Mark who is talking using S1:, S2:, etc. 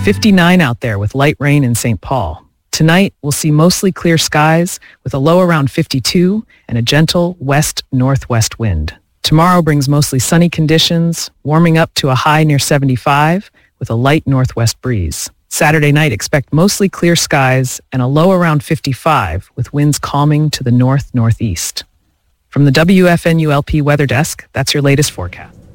S1: 59 out there with light rain in St. Paul. Tonight, we'll see mostly clear skies with a low around 52 and a gentle west-northwest wind. Tomorrow brings mostly sunny conditions, warming up to a high near 75 with a light northwest breeze. Saturday night, expect mostly clear skies and a low around 55 with winds calming to the north-northeast. From the WFNULP Weather Desk, that's your latest forecast.